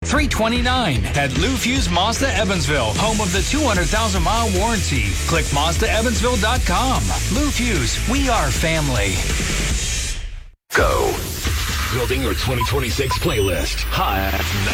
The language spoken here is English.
$329 at Lou Fuse Mazda Evansville, home of the 200,000-mile warranty. Click MazdaEvansville.com. Lou Fuse, we are family. Go. Building your 2026 playlist. Hot